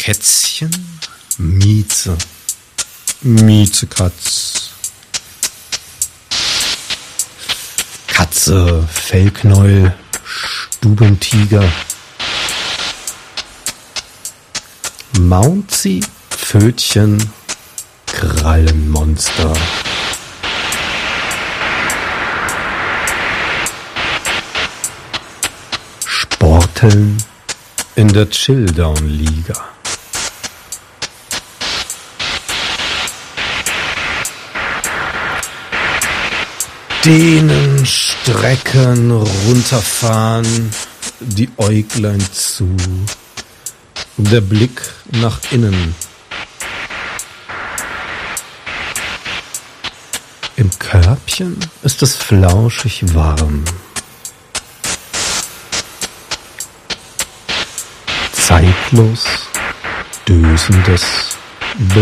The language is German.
Kätzchen, Mieze, Miezekatz, Katze, Fellknäuel, Stubentiger, Mauzi, Pfötchen, Krallenmonster. Sporteln in der Chilldown-Liga. Dehnen, strecken, runterfahren, die Äuglein zu, der Blick nach innen. Im Körbchen ist es flauschig warm. Zeitlos, dösendes